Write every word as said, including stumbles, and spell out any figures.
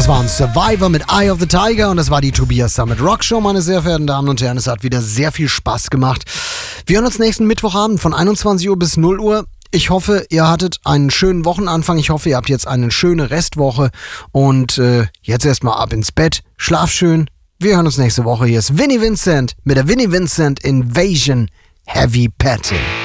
Das waren Survivor mit Eye of the Tiger und das war die Tobias Summit Rock Show, meine sehr verehrten Damen und Herren. Es hat wieder sehr viel Spaß gemacht. Wir hören uns nächsten Mittwochabend von einundzwanzig Uhr bis null Uhr. Ich hoffe, ihr hattet einen schönen Wochenanfang. Ich hoffe, ihr habt jetzt eine schöne Restwoche. Und äh, jetzt erstmal ab ins Bett. Schlaf schön. Wir hören uns nächste Woche. Hier ist Vinnie Vincent mit der Vinnie Vincent Invasion Heavy Petting.